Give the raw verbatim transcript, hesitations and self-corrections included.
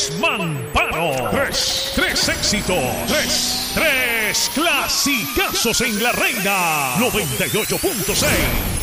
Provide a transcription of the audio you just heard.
Tres Mamparos. Tres, tres éxitos. Tres, tres clasicazos en La Reina. noventa y ocho punto seis.